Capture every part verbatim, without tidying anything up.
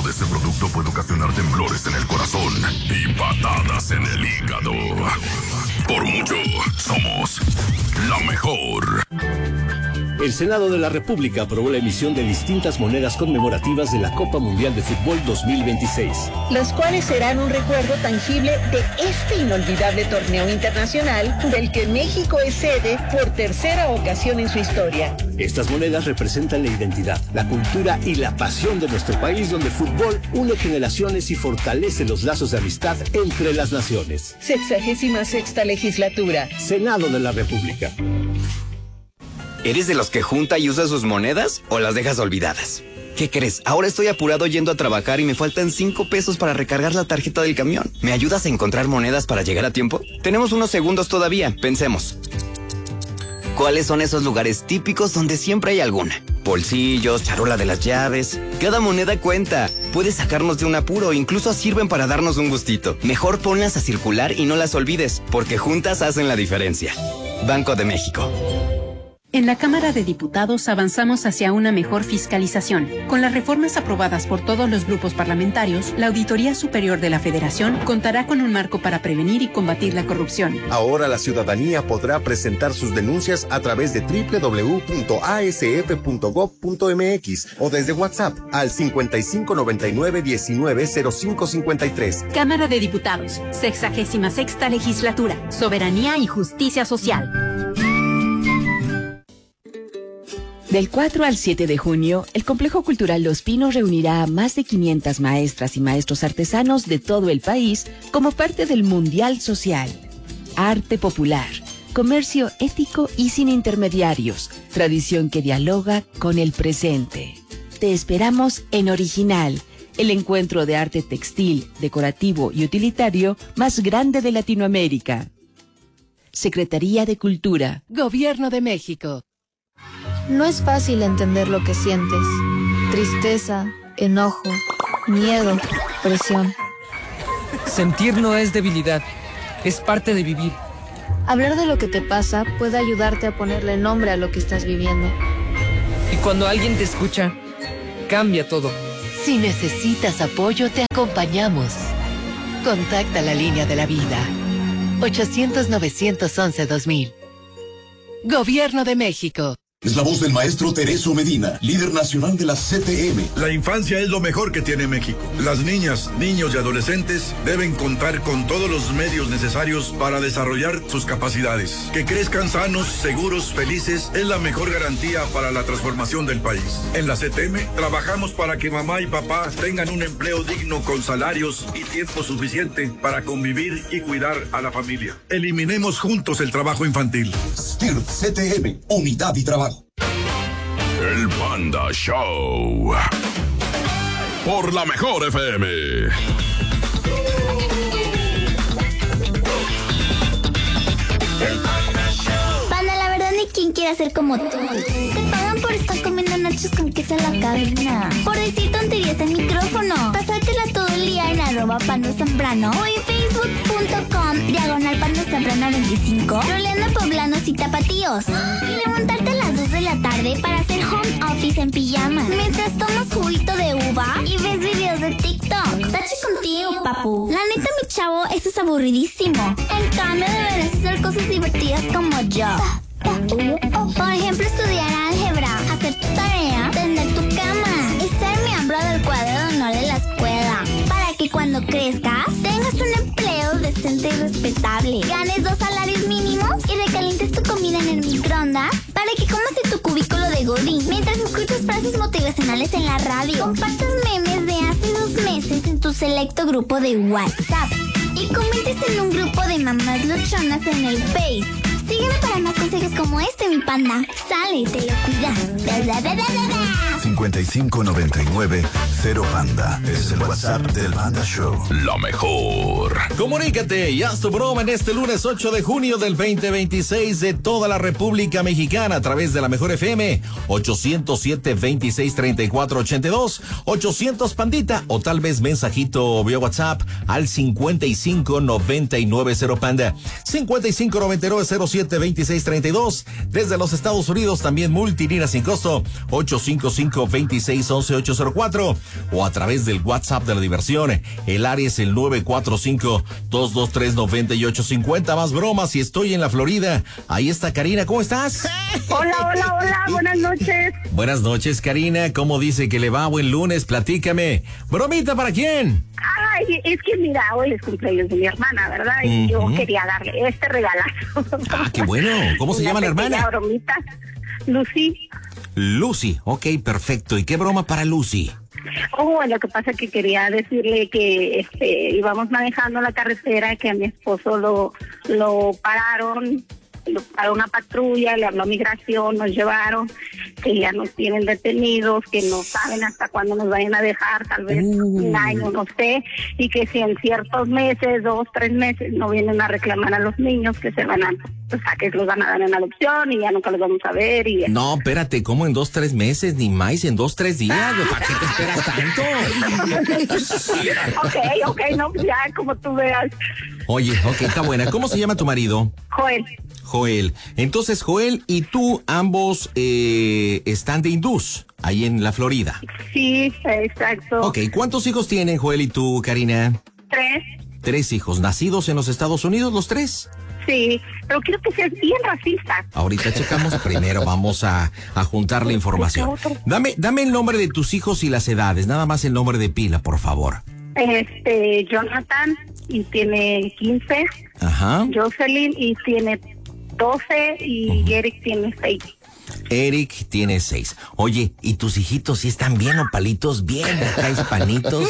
de este producto puede ocasionar temblores en el corazón y patadas en el hígado. Por mucho, somos la mejor. El Senado de la República aprobó la emisión de distintas monedas conmemorativas de la Copa Mundial de Fútbol dos mil veintiséis. Las cuales serán un recuerdo tangible de este inolvidable torneo internacional del que México es sede por tercera ocasión en su historia. Estas monedas representan la identidad, la cultura y la pasión de nuestro país, donde el fútbol une generaciones y fortalece los lazos de amistad entre las naciones. Sexagésima sexta legislatura. Senado de la República. ¿Eres de los que junta y usa sus monedas o las dejas olvidadas? ¿Qué crees? Ahora estoy apurado yendo a trabajar y me faltan cinco pesos para recargar la tarjeta del camión. ¿Me ayudas a encontrar monedas para llegar a tiempo? Tenemos unos segundos todavía, pensemos. ¿Cuáles son esos lugares típicos donde siempre hay alguna? Bolsillos, charola de las llaves. Cada moneda cuenta. Puede sacarnos de un apuro, incluso sirven para darnos un gustito. Mejor ponlas a circular y no las olvides, porque juntas hacen la diferencia. Banco de México. En la Cámara de Diputados avanzamos hacia una mejor fiscalización. Con las reformas aprobadas por todos los grupos parlamentarios, la Auditoría Superior de la Federación contará con un marco para prevenir y combatir la corrupción. Ahora la ciudadanía podrá presentar sus denuncias a través de doble u doble u doble u punto a s f punto gob punto m x o desde WhatsApp al cincuenta y cinco noventa y nueve diecinueve cero cinco cincuenta y tres. Cámara de Diputados, sexagésima sexta legislatura, soberanía y justicia social. Del cuatro al siete de junio, el Complejo Cultural Los Pinos reunirá a más de quinientas maestras y maestros artesanos de todo el país como parte del Mundial Social. Arte popular, comercio ético y sin intermediarios, tradición que dialoga con el presente. Te esperamos en Original, el encuentro de arte textil, decorativo y utilitario más grande de Latinoamérica. Secretaría de Cultura. Gobierno de México. No es fácil entender lo que sientes. Tristeza, enojo, miedo, presión. Sentir no es debilidad, es parte de vivir. Hablar de lo que te pasa puede ayudarte a ponerle nombre a lo que estás viviendo. Y cuando alguien te escucha, cambia todo. Si necesitas apoyo, te acompañamos. Contacta la línea de la vida. ochocientos novecientos once dos mil. Gobierno de México. Es la voz del maestro Tereso Medina, líder nacional de la C T M. La infancia es lo mejor que tiene México. Las niñas, niños y adolescentes deben contar con todos los medios necesarios para desarrollar sus capacidades. Que crezcan sanos, seguros, felices es la mejor garantía para la transformación del país. En la C T M trabajamos para que mamá y papá tengan un empleo digno con salarios y tiempo suficiente para convivir y cuidar a la familia. Eliminemos juntos el trabajo infantil. S T I R C T M, unidad y trabajo. El Panda Show. Por la mejor F M. Panda, la verdad ni quién quiere ser como tú. Te pagan por estar comiendo nachos con queso en la cabina, por decir tonterías en micrófono, pasártela todo el día en arroba Panda Zambrano o en facebook punto com diagonal Panda Zambrano veinticinco, troleando poblanos y tapatíos, y levantarte a las dos de la tarde para hacer home office en pijama mientras tomas juguito de uva y ves videos de TikTok. Tache contigo, papu. La neta, mi chavo, eso es aburridísimo. En cambio, deberás hacer cosas divertidas como yo. Por ejemplo, estudiar álgebra, hacer tu tarea, tender tu cama y ser miembro del cuadro de honor de la escuela, para que cuando crezcas tengas un empleo decente y respetable, ganes dos salarios mínimos y recalientes tu comida en el microondas para que comas en tu cubículo de godín mientras escuchas frases motivacionales en la radio, compartas memes de hace dos meses en tu selecto grupo de WhatsApp y comentes en un grupo de mamás luchonas en el Face. Sígueme para más consejos como este, mi panda. Sale, te lo cuidas. Bla, bla, bla, bla, bla. cincuenta y cinco noventa y nueve cero Panda. Es el WhatsApp del Panda Show. La mejor. Comunícate y haz tu broma en este lunes ocho de junio del veinte veintiséis de toda la República Mexicana a través de la mejor F M ochocientos siete, veintiséis, treinta y cuatro, ochenta y dos, ochocientos Pandita, o tal vez mensajito vía WhatsApp al cincuenta y cinco noventa y nueve cero Panda, cincuenta y cinco noventa y nueve cero siete veintiséis treinta y dos. Desde los Estados Unidos también multilínea sin costo ocho cinco cinco, veintiséis once ocho cero cuatro o a través del WhatsApp de la diversión. El área es el nueve cuatro cinco, dos dos tres, nueve ocho cinco cero. Más bromas si estoy en la Florida. Ahí está Karina, ¿cómo estás? Hola, hola, hola, buenas noches. Buenas noches, Karina. ¿Cómo dice que le va? Buen lunes, platícame. ¿Bromita para quién? Ay, es que mira, hoy es cumpleaños de mi hermana, ¿verdad? Y uh-huh. yo quería darle este regalazo. Ah, qué bueno. ¿Cómo se llama la hermana? Bromita. Lucy. Lucy, ok, perfecto. ¿Y qué broma para Lucy? Oh, lo que pasa es que quería decirle que este, íbamos manejando la carretera, que a mi esposo lo, lo pararon, lo paró una patrulla, le habló a migración, nos llevaron, que ya nos tienen detenidos, que no saben hasta cuándo nos vayan a dejar, tal vez uh. un año, no sé, y que si en ciertos meses, dos, tres meses, no vienen a reclamar a los niños, que se van a, o sea, que los van a dar en adopción y ya nunca los vamos a ver. Y no, espérate, ¿cómo en dos, tres meses? Ni más, en dos, tres días, ¿para qué te esperas tanto? ok, ok, no, ya, como tú veas. Oye, ok, está buena. ¿Cómo se llama tu marido? Joel. Joel. Entonces, Joel y tú ambos eh, están de hindús, ahí en la Florida. Sí, exacto. Ok, ¿cuántos hijos tienen Joel y tú, Karina? Tres. Tres hijos, ¿nacidos en los Estados Unidos los tres? Sí, pero quiero que seas bien racista. Ahorita checamos, primero vamos a, a juntar la información. Dame, dame el nombre de tus hijos y las edades, nada más el nombre de pila, por favor. Este, Jonathan, y tiene quince. Ajá. Jocelyn, y tiene doce, y uh-huh. Eric tiene seis. Eric tiene seis. Oye, ¿y tus hijitos sí están bien opalitos, bien acá hispanitos?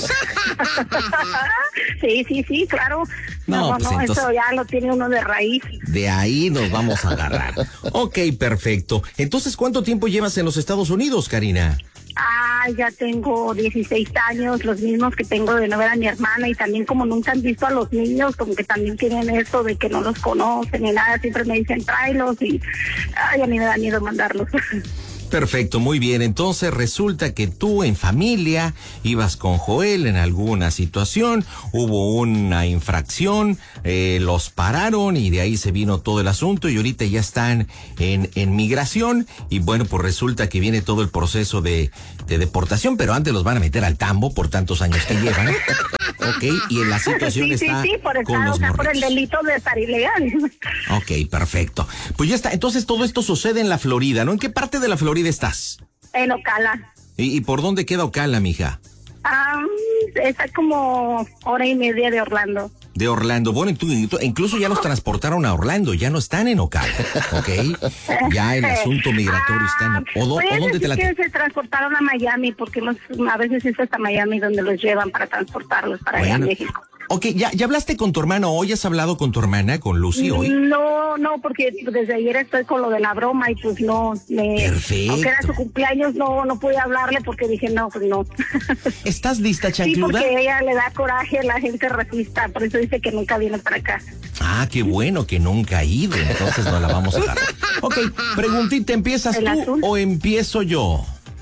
Sí, sí, sí, claro. No, no, pues no entonces, eso ya lo tiene uno de raíz. De ahí nos vamos a agarrar. Ok, perfecto. Entonces, ¿cuánto tiempo llevas en los Estados Unidos, Karina? Ah, ya tengo dieciséis años, los mismos que tengo de no ver a mi hermana, y también como nunca han visto a los niños, como que también tienen esto de que no los conocen ni nada, siempre me dicen tráelos y ay, a mí me da miedo mandarlos. Perfecto, muy bien. Entonces resulta que tú en familia ibas con Joel en alguna situación, hubo una infracción, eh, los pararon y de ahí se vino todo el asunto y ahorita ya están en, en migración y bueno, pues resulta que viene todo el proceso de, de deportación, pero antes los van a meter al tambo por tantos años que llevan. Ok, y en la situación sí, está sí, sí, por con estar, los o sea, por el morritos. delito de estar ilegal. Ok, perfecto. Pues ya está. Entonces todo esto sucede en la Florida, ¿no? ¿En qué parte de la Florida estás? En Ocala. ¿Y, y por dónde queda Ocala, mija? Ah, está como hora y media de Orlando. De Orlando. Bueno, tú, tú, incluso ya los transportaron a Orlando, ya no están en Ocala, ¿ok? Ya el asunto migratorio está en... ¿O, do, Voy a ¿o dónde te la... que se transportaron a Miami, porque los, a veces es hasta Miami donde los llevan para transportarlos para bueno. allá a México. Ok, ¿ya, ¿ya hablaste con tu hermano hoy? ¿Has hablado con tu hermana, con Lucy hoy? No, no, porque desde ayer estoy con lo de la broma y pues no, me... Perfecto. Aunque era su cumpleaños, no no pude hablarle porque dije, no, pues no. ¿Estás lista, chancluda? Sí, porque ella le da coraje a la gente racista, por eso dice que nunca viene para acá. Ah, qué bueno que nunca ha ido, entonces no la vamos a dar. Ok, preguntita, ¿empiezas tú azul? o empiezo yo?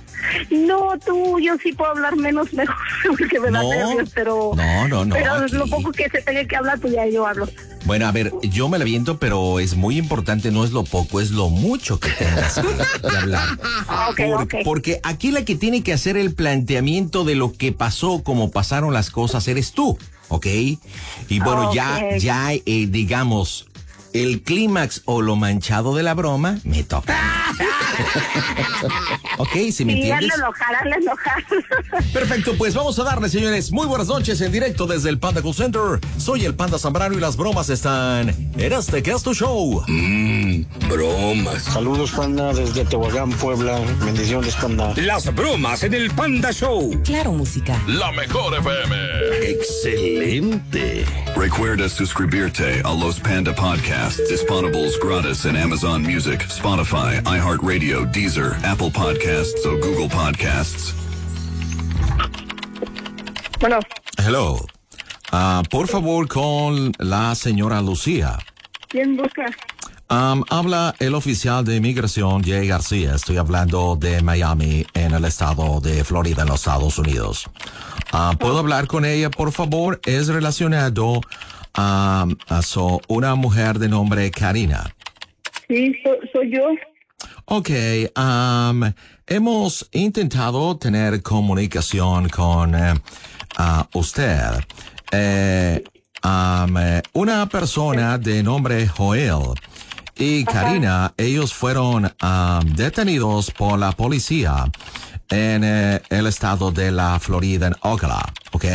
No, tú, yo sí puedo hablar menos mejor, porque me da no, nervios, pero... No, no, no. Pero aquí. lo poco que se tenga que hablar, pues ya yo hablo. Bueno, a ver, yo me la viento, pero es muy importante, no es lo poco, es lo mucho que tengas que, que hablar. Okay, Por, okay. Porque aquí la que tiene que hacer el planteamiento de lo que pasó, cómo pasaron las cosas, eres tú, ¿ok? Y bueno, okay. ya, ya, eh, digamos... El clímax o lo manchado de la broma me toca. Ok, si me sí, entiendes. hazle enojar, hazle enojar. Perfecto, pues vamos a darle, señores. Muy buenas noches en directo desde el Panda Call Center. Soy el Panda Zambrano y las bromas están en este que es tu show. Mmm, bromas. Saludos, Panda, desde Tehuacán, Puebla. Bendiciones, Panda. Las bromas en el Panda Show. Claro, música. La mejor F M. Excelente. Recuerda suscribirte a los Panda Podcasts disponibles gratis en Amazon Music, Spotify, iHeartRadio, Deezer, Apple Podcasts o Google Podcasts. Bueno. Hello. Uh, por favor, con la señora Lucía. ¿Quién busca? Um, habla el oficial de inmigración, Jay García. Estoy hablando de Miami, en el estado de Florida, en los Estados Unidos. Uh, ¿Puedo hablar con ella, por favor? Es relacionado a, a so, una mujer de nombre Karina. Sí, so, soy yo. Ok, um, hemos intentado tener comunicación con eh, uh, usted. Eh, um, eh, una persona de nombre Joel y Karina, ellos fueron um, detenidos por la policía en eh, el estado de la Florida, en Ocala, ¿ok?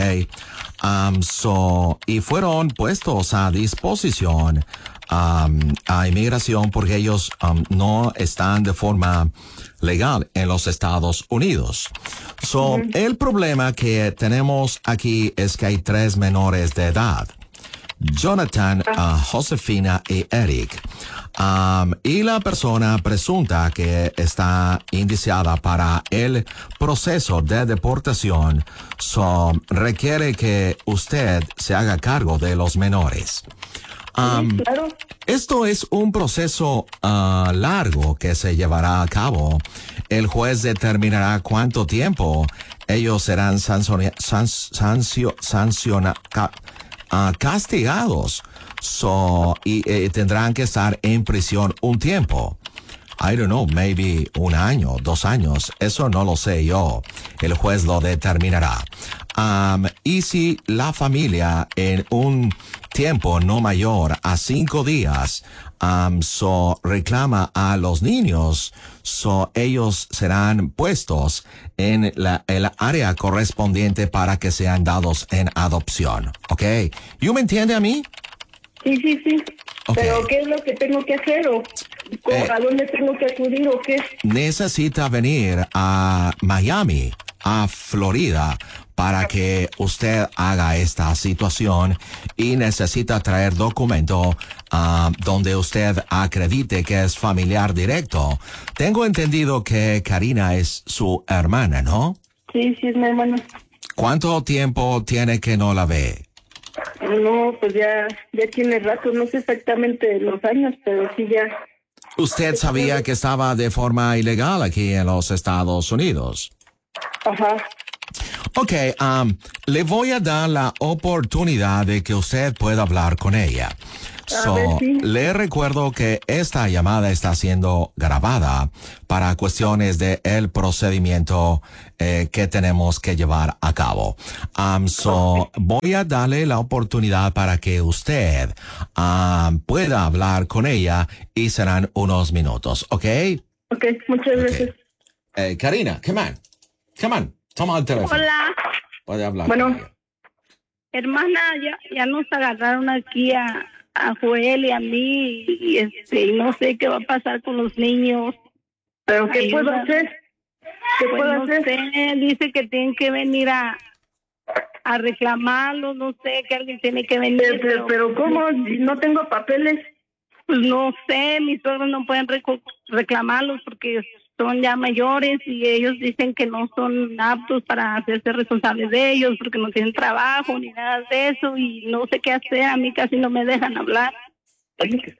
Um, so, y fueron puestos a disposición um, a inmigración porque ellos um, no están de forma legal en los Estados Unidos. So, uh-huh. El problema que tenemos aquí es que hay tres menores de edad. Jonathan, uh, Josefina y Eric. Um, y la persona presunta que está indiciada para el proceso de deportación so, requiere que usted se haga cargo de los menores. Um, sí, claro. Esto es un proceso uh, largo que se llevará a cabo. El juez determinará cuánto tiempo ellos serán sanciona, sancio, sanciona, ca, uh, castigados. So, y eh, tendrán que estar en prisión un tiempo. I don't know, maybe un año, dos años. Eso no lo sé yo. El juez lo determinará. Um, y si la familia en un tiempo no mayor a cinco días um, so reclama a los niños, so ellos serán puestos en la el área correspondiente para que sean dados en adopción. ¿Ok? ¿You me entiende a mí? Sí, sí, sí. Okay. Pero ¿qué es lo que tengo que hacer o eh, a dónde tengo que acudir o qué? Necesita venir a Miami, a Florida, para que usted haga esta situación y necesita traer documento uh, donde usted acredite que es familiar directo. Tengo entendido que Karina es su hermana, ¿no? Sí, sí, es mi hermana. ¿Cuánto tiempo tiene que no la ve? No, pues ya, ya tiene rato, no sé exactamente los años, pero sí ya. ¿Usted sabía que estaba de forma ilegal aquí en los Estados Unidos? Ajá. Ok, um, le voy a dar la oportunidad de que usted pueda hablar con ella. So, ver, sí. Le recuerdo que esta llamada está siendo grabada para cuestiones de el procedimiento eh, que tenemos que llevar a cabo. Um, so, voy a darle la oportunidad para que usted um, pueda hablar con ella y serán unos minutos, ¿ok? Ok, muchas okay. gracias. Eh, Karina, come on, come on, toma el teléfono. Hola. Puede hablar. Bueno. Hermana, ya, ya nos agarraron aquí a... a Joel y a mí y este y no sé qué va a pasar con los niños. ¿Pero qué Ayuda. puedo hacer? ¿Qué pues puedo no hacer? Sé, dice que tienen que venir a a reclamarlos, no sé, que alguien tiene que venir. Pero, pero, pero ¿cómo? No tengo papeles. Pues no sé, mis suegros no pueden reco- reclamarlos porque son ya mayores y ellos dicen que no son aptos para hacerse responsables de ellos porque no tienen trabajo ni nada de eso y no sé qué hacer, a mí casi no me dejan hablar. Oye, que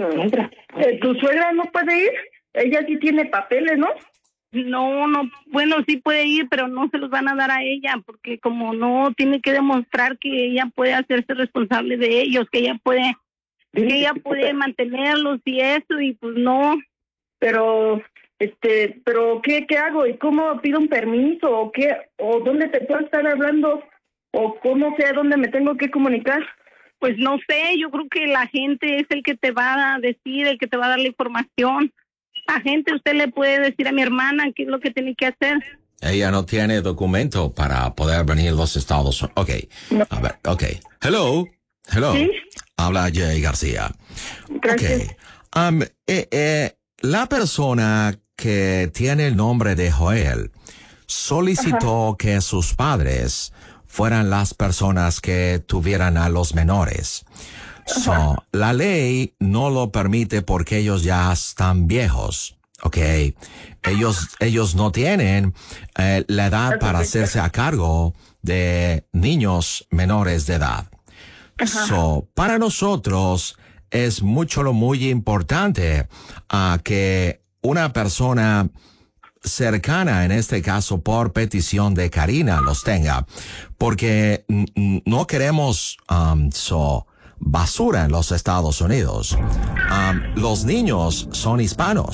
eh, ¿tu suegra no puede ir? Ella sí tiene papeles, ¿no? No, no, bueno, sí puede ir, pero no se los van a dar a ella porque como no tiene que demostrar que ella puede hacerse responsable de ellos, que ella puede, que ella puede mantenerlos y eso y pues no. Pero... Este, pero ¿qué, qué hago? ¿Y cómo pido un permiso? ¿O qué? ¿O dónde te puedo estar hablando? ¿O cómo sé a dónde me tengo que comunicar? Pues no sé, yo creo que la gente es el que te va a decir, el que te va a dar la información. La gente, usted le puede decir a mi hermana qué es lo que tiene que hacer. Ella no tiene documento para poder venir a los Estados Unidos. Ok, no. A ver, ok. Hello, hello. ¿Sí? Habla Jay García. Gracias. Ok, um, eh, eh, la persona que tiene el nombre de Joel solicitó Ajá. que sus padres fueran las personas que tuvieran a los menores. So, la ley no lo permite porque ellos ya están viejos, ¿ok? Ellos, ellos no tienen eh, la edad para hacerse a cargo de niños menores de edad. Ajá. So, para nosotros es mucho lo muy importante uh, que una persona cercana, en este caso por petición de Karina, los tenga, porque n- no queremos um, so, basura en los Estados Unidos. Um, los niños son hispanos,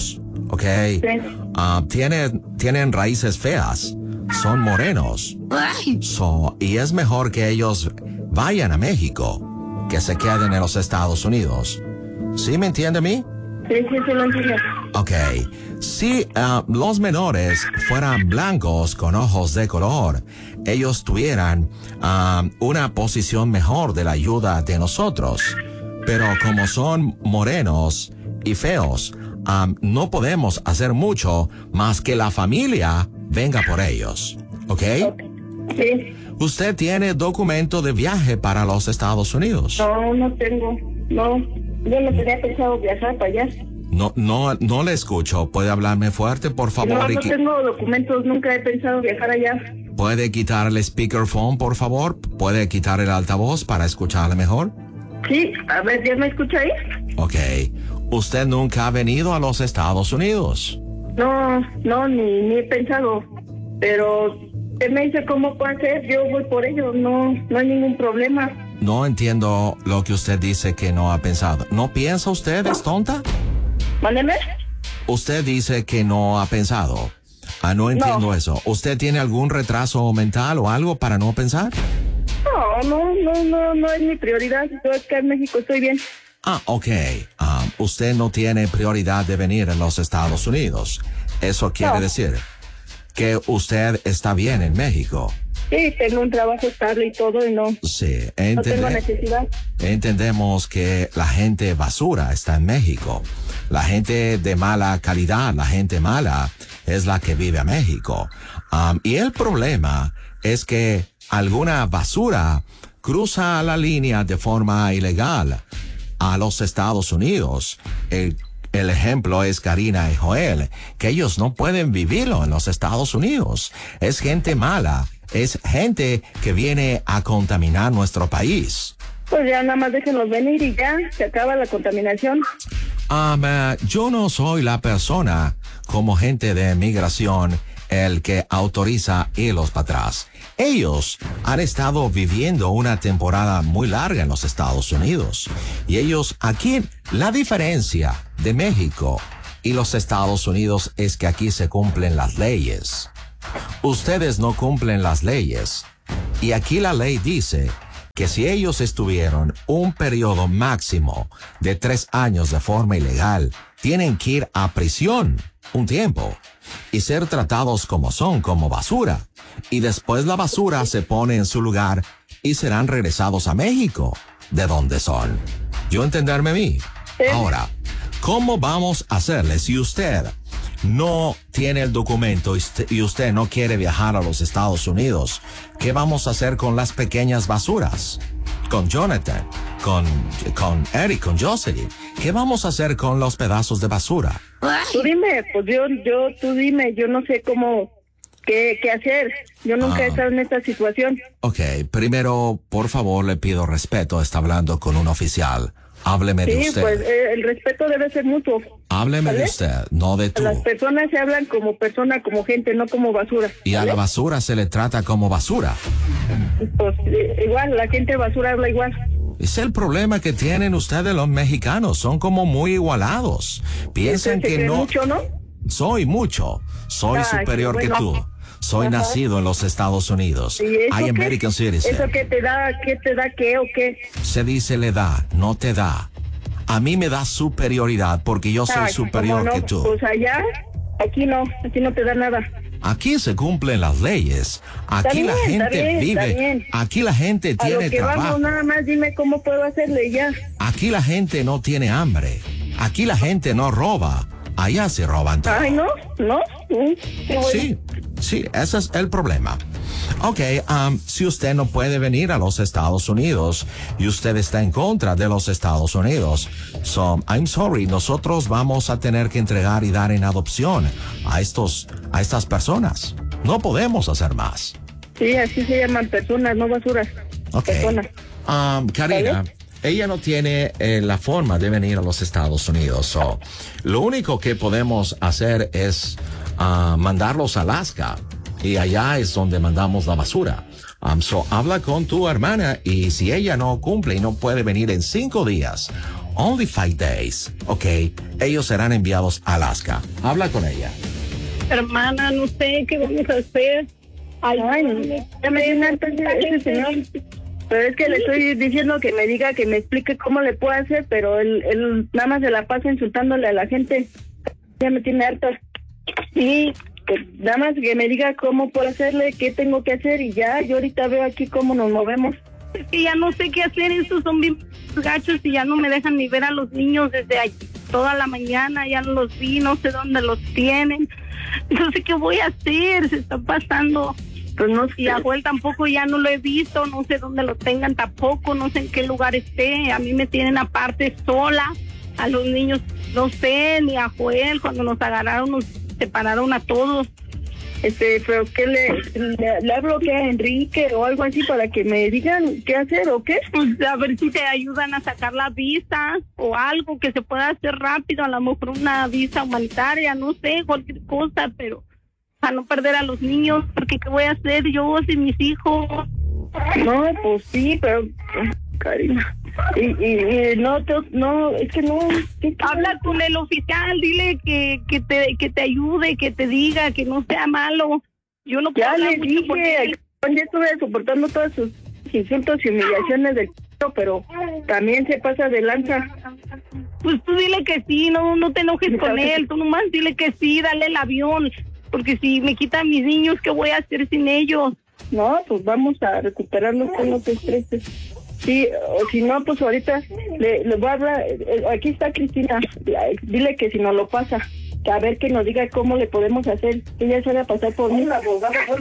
¿ok? Sí. Uh, tienen, tienen raíces feas, son morenos. So, y es mejor que ellos vayan a México que se queden en los Estados Unidos. ¿Sí me entiende a mí? Sí, sí, sí lo entiendo. Ok. Si uh, los menores fueran blancos con ojos de color, ellos tuvieran uh, una posición mejor de la ayuda de nosotros. Pero como son morenos y feos, um, no podemos hacer mucho más que la familia venga por ellos. ¿Ok? Sí. ¿Usted tiene documento de viaje para los Estados Unidos? No, no tengo. No, yo no tenía pensado viajar para allá. No, no, no le escucho. ¿Puede hablarme fuerte, por favor? No, y no qui- tengo documentos, nunca he pensado viajar allá. ¿Puede quitar el speakerphone, por favor? ¿Puede quitar el altavoz para escucharle mejor? Sí, a ver, ¿ya me escucha ahí? Ok. ¿Usted nunca ha venido a los Estados Unidos? No, no, ni, ni he pensado. Pero usted me dice cómo puede hacer, yo voy por ello, no, no hay ningún problema. No entiendo lo que usted dice que no ha pensado. ¿No piensa usted, es tonta? Mándeme. Usted dice que no ha pensado. Ah, no entiendo No. eso. ¿Usted tiene algún retraso mental o algo para no pensar? No, no, no, no, no es mi prioridad. Yo acá en México estoy bien. Ah, ok. Ah, usted no tiene prioridad de venir a los Estados Unidos. Eso quiere No. decir que usted está bien en México. Sí, tengo un trabajo estable y todo y no, Sí, no tengo entende- necesidad. entendemos que la gente basura está en México. La gente de mala calidad, la gente mala, es la que vive a México. Um, y el problema es que alguna basura cruza la línea de forma ilegal a los Estados Unidos. El, el ejemplo es Karina y Joel, que ellos no pueden vivirlo en los Estados Unidos. Es gente mala, es gente que viene a contaminar nuestro país. Pues ya nada más déjenlos venir y ya, se acaba la contaminación. Um, eh, yo no soy la persona como gente de migración el que autoriza irlos para atrás. Ellos han estado viviendo una temporada muy larga en los Estados Unidos. Y ellos aquí, la diferencia de México y los Estados Unidos es que aquí se cumplen las leyes. Ustedes no cumplen las leyes. Y aquí la ley dice que si ellos estuvieron un periodo máximo de tres años de forma ilegal, tienen que ir a prisión un tiempo y ser tratados como son, como basura. Y después la basura se pone en su lugar y serán regresados a México, de donde son. ¿Yo entenderme a mí? Ahora, ¿cómo vamos a hacerle si usted no tiene el documento y usted, y usted no quiere viajar a los Estados Unidos? ¿Qué vamos a hacer con las pequeñas basuras? Con Jonathan, con, con Eric, con Jocelyn. ¿Qué vamos a hacer con los pedazos de basura? Tú dime, pues yo, yo, tú dime, yo no sé cómo, qué, qué hacer. Yo nunca Ah. he estado en esta situación. Ok, primero, por favor, le pido respeto. Está hablando con un oficial. Hábleme de Sí, usted. pues eh, el respeto debe ser mutuo. Hábleme de ¿vale? usted, no de tú. Las personas se hablan como persona, como gente, no como basura. Y a la basura se le trata como basura. Pues eh, igual, la gente basura habla igual. Es el problema que tienen ustedes los mexicanos. Son como muy igualados. Piensan ¿Usted se que cree no... mucho, ¿no? Soy mucho. Soy Ay, superior bueno. que tú. Soy Ajá. nacido en los Estados Unidos. ¿Y eso I qué? American citizen. ¿Eso qué te da, qué te da qué o qué? Se dice le da, no te da. A mí me da superioridad porque yo soy Ay, superior ¿cómo no? que tú. Pues allá, aquí no, aquí no te da nada. Aquí se cumplen las leyes. Aquí Está la bien, está gente bien, está vive. bien. Aquí la gente A lo tiene que trabajo. vamos, nada más dime cómo puedo hacerle y ya. Aquí la gente no tiene hambre. Aquí la gente no roba. Allá se roban todo. Ay, no, no. Mm, qué bueno. Sí, sí, ese es el problema. Ok, um, si usted no puede venir a los Estados Unidos y usted está en contra de los Estados Unidos, so, I'm sorry, nosotros vamos a tener que entregar y dar en adopción a estos, a estas personas. No podemos hacer más. Sí, así se llaman personas, no basuras. Ok. Personas. Um, Karina, ¿Vale? ella no tiene eh, la forma de venir a los Estados Unidos. So, lo único que podemos hacer es uh, mandarlos a Alaska. Y allá es donde mandamos la basura. Um, so, habla con tu hermana y si ella no cumple y no puede venir en cinco días Only five days. Ok, ellos serán enviados a Alaska. Habla con ella. Hermana, no sé qué vamos a hacer. Ay, Ay, ya me dio una ese señor. Pero es que le estoy diciendo que me diga, que me explique cómo le puedo hacer, pero él, él nada más se la pasa insultándole a la gente. Ya me tiene harta. Sí, que nada más que me diga cómo puedo hacerle, qué tengo que hacer y ya, yo ahorita veo aquí cómo nos movemos. Es que ya no sé qué hacer, estos son bien gachos y ya no me dejan ni ver a los niños desde ahí, toda la mañana, ya no los vi, no sé dónde los tienen. No sé qué voy a hacer, se está pasando. Pues no sé. Y a Joel tampoco ya no lo he visto, no sé dónde lo tengan tampoco, no sé en qué lugar esté. A mí me tienen aparte sola, a los niños no sé, ni a Joel, cuando nos agarraron nos separaron a todos. Este, pero ¿qué le, le, le hablo que a Enrique o algo así para que me digan qué hacer o qué? Pues a ver si te ayudan a sacar la visa o algo que se pueda hacer rápido, a lo mejor una visa humanitaria, no sé, cualquier cosa, pero para no perder a los niños, porque ¿qué voy a hacer yo sin mis hijos? No, pues sí, pero Karina, y, y, y no, te, no, es que no. ¿Qué, qué? Habla con el oficial, dile que, que te que te ayude, que te diga, que no sea malo. Yo no puedo ya hablar le mucho dije, porque... ya estuve soportando todos sus insultos y humillaciones del c***, pero también se pasa de lanza. Pues tú dile que sí, no no te enojes con él, tú nomás dile que sí, dale el avión, porque si me quitan mis niños, ¿qué voy a hacer sin ellos? No, pues vamos a recuperarlos, no te estreses. Sí, o si no, pues ahorita le, le voy a hablar, aquí está Cristina, dile que si nos lo pasa, que a ver que nos diga cómo le podemos hacer, que ella se va a pasar por mí. No,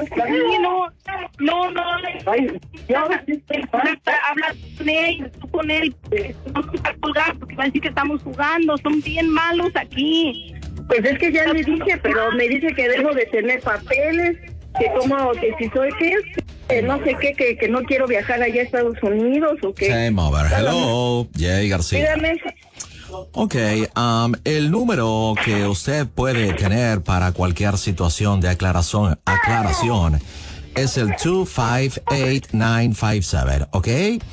no, no, Ay, ya, habla con él, tú con él, no se va a colgar porque va a decir que estamos jugando, son bien malos aquí. Pues es que ya le dije, pero me dice que debo de tener papeles, que como, que si soy qué, que no sé qué, que, que no quiero viajar allá a Estados Unidos o qué. Game over. Hello, Jay García. Dígame. Ok, um, el número que usted puede tener para cualquier situación de aclaración, aclaración es el dos cinco ocho nueve cinco siete, ¿ok?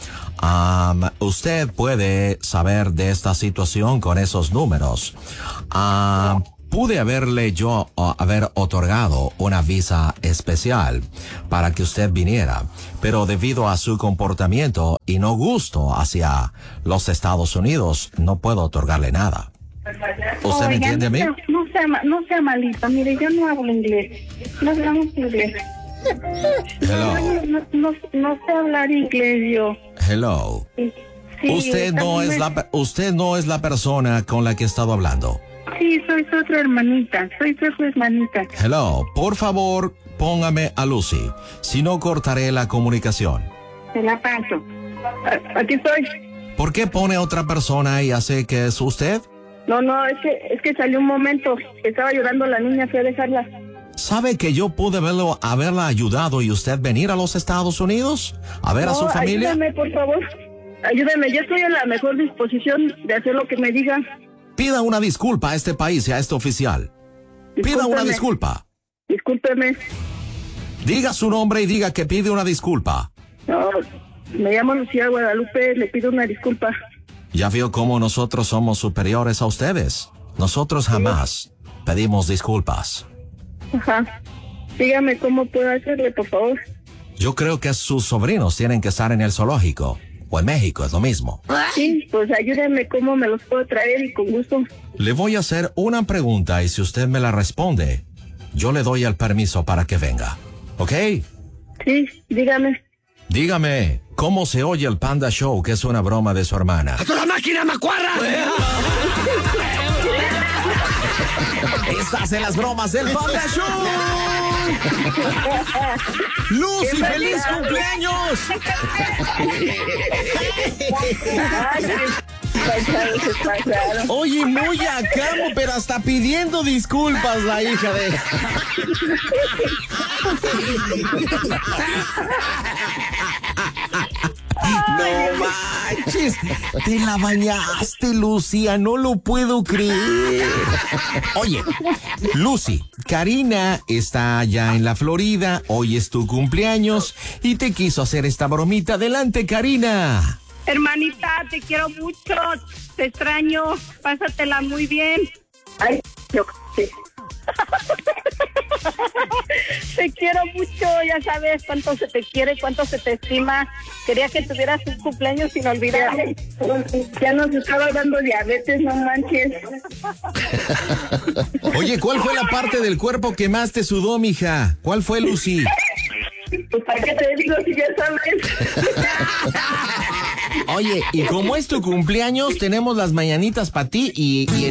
Um, usted puede saber de esta situación con esos números. Um, pude haberle yo uh, haber otorgado una visa especial para que usted viniera, pero debido a su comportamiento y no gusto hacia los Estados Unidos, no puedo otorgarle nada. ¿Usted Oiga, me entiende a mí? No sea, no sea, no sea malita, mire, yo no hablo inglés, no hablamos inglés. Hello. No, no, no, no sé hablar inglés yo. Hello. Sí, usted no es me... la pe- usted no es la persona con la que he estado hablando. Sí, soy su otra hermanita, soy su hermanita. Hello, por favor, póngame a Lucy. Si no, cortaré la comunicación. Se la paso. Aquí estoy. ¿Por qué pone otra persona y hace que es usted? No, no, es que, es que salió un momento, estaba llorando la niña, fui a dejarla. ¿Sabe que yo pude verlo, haberla ayudado y usted venir a los Estados Unidos? A ver no, a su familia. Ayúdame, por favor. Ayúdame, yo estoy en la mejor disposición de hacer lo que me digan. Pida una disculpa a este país y a este oficial. Pida una disculpa. Discúlpeme. Diga su nombre y diga que pide una disculpa. No, me llamo Lucía Guadalupe, le pido una disculpa. Ya vio cómo nosotros somos superiores a ustedes. Nosotros jamás pedimos disculpas. Ajá. Dígame cómo puedo hacerle, por favor. Yo creo que sus sobrinos tienen que estar en el zoológico. O en México, es lo mismo. Sí, pues ayúdenme cómo me los puedo traer y con gusto. Le voy a hacer una pregunta y si usted me la responde, yo le doy el permiso para que venga. ¿Ok? Sí, dígame. Dígame, ¿cómo se oye el Panda Show, que es una broma de su hermana? ¡A toda máquina, macuarra! Estás en las bromas del Panda Show. ¡Lucy, feliz cumpleaños! Oye, muy acá, pero hasta pidiendo disculpas la hija de... No manches, te la bañaste, Lucia, no lo puedo creer. Oye, Lucy, Karina está allá en la Florida, hoy es tu cumpleaños y te quiso hacer esta bromita. Adelante, Karina. Hermanita, te quiero mucho, te extraño, pásatela muy bien. Ay, yo sí. Te quiero mucho, ya sabes cuánto se te quiere, cuánto se te estima. Quería que tuvieras un cumpleaños inolvidable. Ya nos estaba dando diabetes, no manches. Oye, ¿cuál fue la parte del cuerpo que más te sudó, mija? ¿Cuál fue, Lucy? Pues para qué te digo si ya sabes. Oye, y como es tu cumpleaños, tenemos las mañanitas para ti y, y